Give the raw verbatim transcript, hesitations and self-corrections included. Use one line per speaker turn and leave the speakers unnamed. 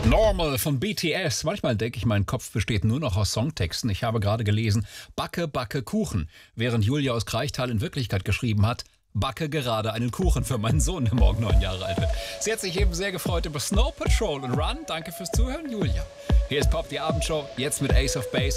Normal von B T S. Manchmal denke ich, mein Kopf besteht nur noch aus Songtexten. Ich habe gerade gelesen, Backe, Backe, Kuchen. Während Julia aus Kreichtal in Wirklichkeit geschrieben hat, backe gerade einen Kuchen für meinen Sohn, der morgen neun Jahre alt wird. Sie hat sich eben sehr gefreut über Snow Patrol und Run. Danke fürs Zuhören, Julia. Hier ist Pop, die Abendshow, jetzt mit Ace of Base.